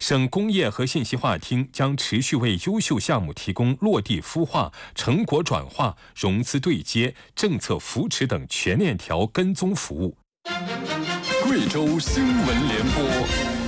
省工业和信息化厅将持续为优秀项目提供落地孵化、成果转化、融资对接、政策扶持等全链条跟踪服务。 贵州新闻联播。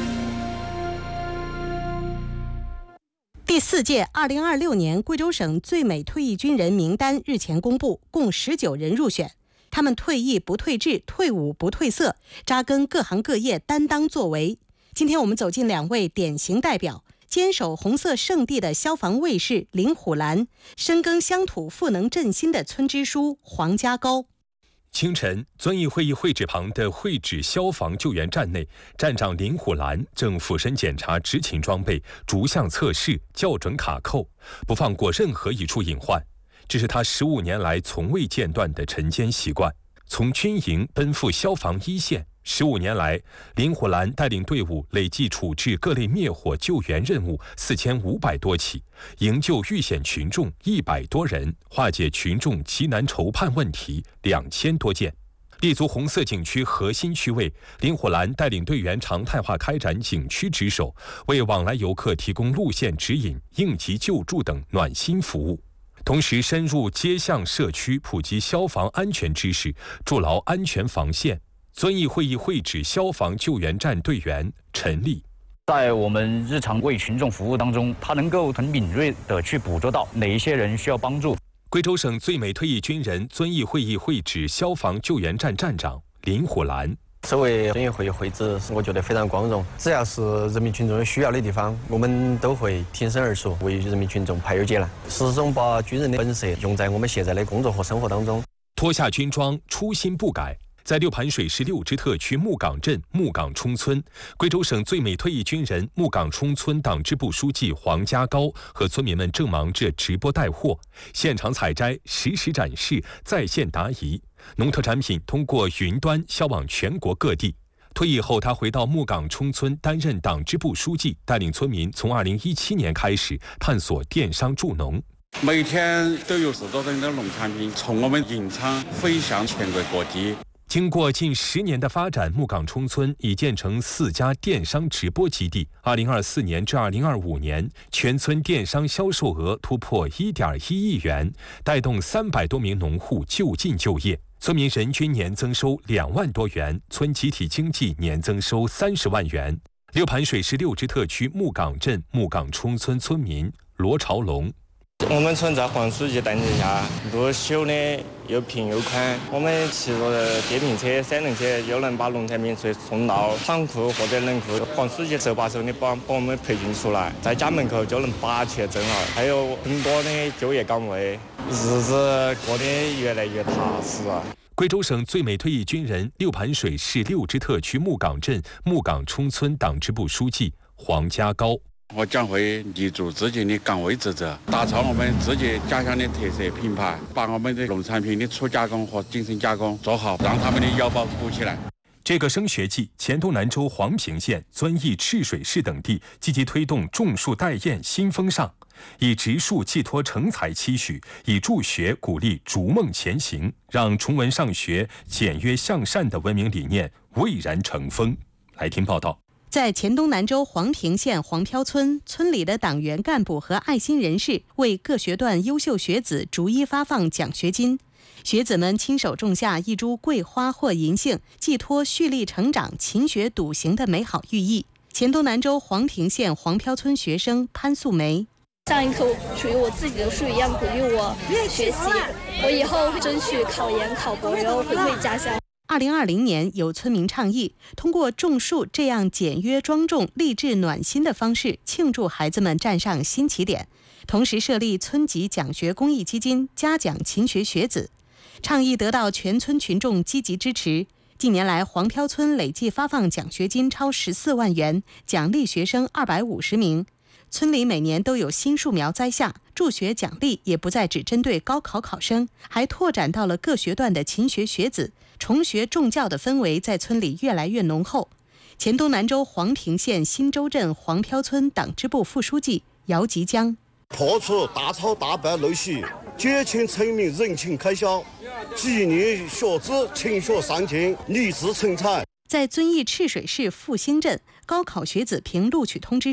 第4届2026年贵州省最美退役军人名单日前公布，共19人入选。他们退役不退志，退伍不褪色，扎根各行各业，担当作为。今天我们走进2位典型代表：坚守红色圣地的消防卫士林虎兰，深耕乡土赋能振兴的村支书黄家高。 清晨，遵义会议会址旁的会址消防救援站内，站长林虎兰正俯身检查执勤装备，逐项测试，校准卡扣，不放过任何一处隐患。这是他15年来从未间断的晨间习惯。从军营奔赴消防一线，15年来，林虎兰带领队伍累计处置各类灭火救援任务4500多起，营救遇险群众100多人，化解群众急难愁盼问题2000多件。立足红色景区核心区位，林虎兰带领队员常态化开展景区值守，为往来游客提供路线指引、应急救助等暖心服务。同时深入街巷社区普及消防安全知识，筑牢安全防线。遵义会议会址消防救援站队员陈丽， 在我们日常为群众服务当中，他能够很敏锐地去捕捉到哪一些人需要帮助。 贵州省最美退役军人遵义会议会址消防救援站站长林虎兰。 作为遵义会议会址，我觉得非常光荣。只要是人民群众有需要的地方，我们都会挺身而出，为人民群众排忧解难，始终把军人的本色用在我们现在的工作和生活当中。 脱下军装，初心不改。在六盘水市6支特区木岗镇木岗冲村，贵州省最美退役军人木岗冲村党支部书记黄家高和村民们正忙着直播带货，现场采摘，实时展示，在线答疑。农特产品通过云端销往全国各地。退役后，他回到木岗冲村担任党支部书记，带领村民从2017年开始探索电商助农。 每天都有10多吨的农产品从我们营场飞向全国各地。 经过近10年的发展，木岗冲村已建成4家电商直播基地。2024年至2025年，全村电商销售额突破1.1亿元，带动300多名农户就近就业。村民人均年增收2万多元，村集体经济年增收30万元。六盘水市6支特区木岗镇木岗冲村村民罗朝龙。 我们村在黄书记带领下，路修的又平又宽，我们骑着电瓶车、3轮车，又能把农产品送到厂库或者冷库。黄书记手把手的把我们培训出来，在家门口就能拔切正好，还有很多的就业岗位，日子过得越来越踏实啊。 贵州省最美退役军人六盘水市6支特区木岗镇木岗冲村党支部书记黄家高。 我将会立足自己的岗位职责，打造我们自己家乡的特色品牌，把我们的农产品的初加工和精深加工做好，让他们的腰包鼓起来。 这个升学季，黔东南州黄平县、遵义赤水市等地积极推动种树带燕新风尚，以植树寄托成才期许，以助学鼓励逐梦前行，让崇文上学、简约向善的文明理念蔚然成风。来听报道。 在黔东南州黄平县黄漂村，村里的党员干部和爱心人士为各学段优秀学子逐一发放奖学金。学子们亲手种下一株桂花或银杏，寄托蓄力成长、勤学笃行的美好寓意。黔东南州黄平县黄漂村学生潘素梅， 上一口属于我自己的树一样鼓励我学习，我以后会争取考研考博，然后回馈家乡。 2020年，有村民倡议，通过种树这样简约庄重、励志暖心的方式，庆祝孩子们站上新起点，同时设立村级奖学公益基金，嘉奖勤学学子。倡议得到全村群众积极支持。近年来，黄漂村累计发放奖学金超14万元，奖励学生250名。村里每年都有新树苗栽下，助学奖励也不再只针对高考考生，还拓展到了各学段的勤学学子。重学重教的氛围在村里越来越浓厚。黔东南州黄平县新洲镇黄漂村党支部副书记姚吉江， 破除大操大办陋习，减轻村民人情开销，激励学子勤学上进，立志成才。 在遵义赤水市复兴镇，高考学子凭录取通知